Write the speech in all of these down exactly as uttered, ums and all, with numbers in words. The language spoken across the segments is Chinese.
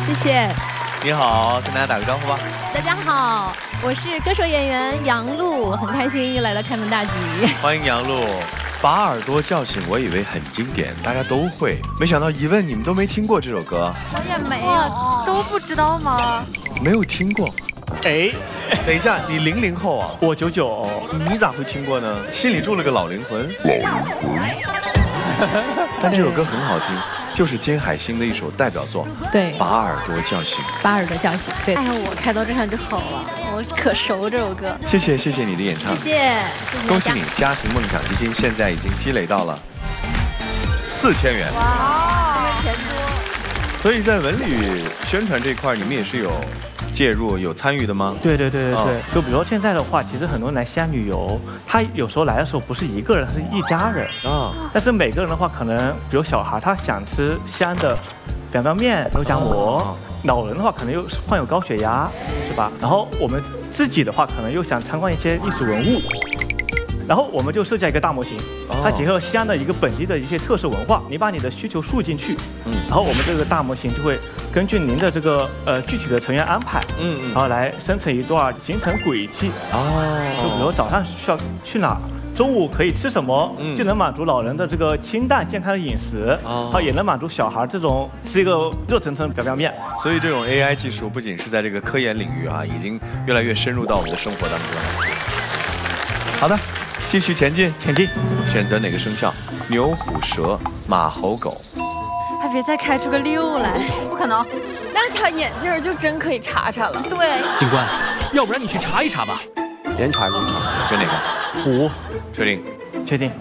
谢谢。 你好，跟大家打个招呼吧。 大家好，我是歌手演员杨璐，很开心又来到开门大吉。 欢迎杨璐。把耳朵叫醒，我以为很经典，大家都会，没想到一问你们都没听过这首歌。 我也没有，都不知道吗？ 没有听过。 哎， 等一下，你零零后啊？ 我九九， 你咋会听过呢？心里住了个老灵魂。老灵魂。但这首歌很好听，就是金海心的一首代表作。 对， 把耳朵叫醒。 把耳朵叫醒。对。 哎呀，我开头这下就好了，我可熟这首歌。 谢谢谢谢你的演唱， 谢谢， 恭喜你，家庭梦想基金现在已经积累到了四千元。 哇，钱多。 所以在文旅宣传这一块，你们也是有介入、有参与的吗？ 对对对对对， 哦、 就比如说现在的话，其实很多人来西安旅游，他有时候来的时候不是一个人，他是一家人啊。哦、但是每个人的话，可能比如小孩他想吃西安的表表面、肉夹馍，哦、老人的话可能又患有高血压，是吧？然后我们自己的话，可能又想参观一些历史文物。然后我们就设计一个大模型，它结合西安的一个本地的一些特色文化，你把你的需求输进去，嗯，然后我们这个大模型就会根据您的这个呃具体的成员安排，嗯嗯，然后来生成一段行程轨迹，哦，就比如早上需要去哪，中午可以吃什么，嗯，就能满足老人的这个清淡健康的饮食，哦，也能满足小孩这种吃一个热腾腾的表表面。 所以这种 A I 技术不仅是在这个科研领域啊，已经越来越深入到我们的生活当中了。好的。继续前进， 前进。 选择哪个生肖？牛、虎、蛇、马、猴、狗。 还别再开出个六来， 不可能。但是他眼镜就真可以查查了。 对。 警官，要不然你去查一查吧。 严查严查。 选哪个？ 虎。 确定？ 确定。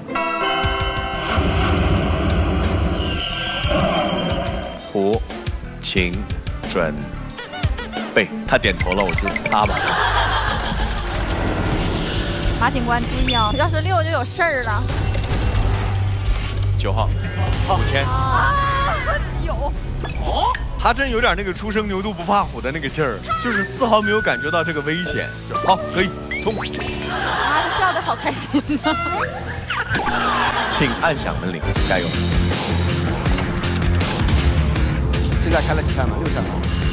虎，请准备。他点头了，我就答吧。 马警官注意啊！要是六就有事儿了。 九号，五千。 啊，有。 哦，他真有点那个初生牛犊不怕虎的那个劲儿，就是丝毫没有感觉到这个危险。好，可以冲。 啊，他笑得好开心呢。 请按响门铃，加油。 现在开了几扇了？六扇了。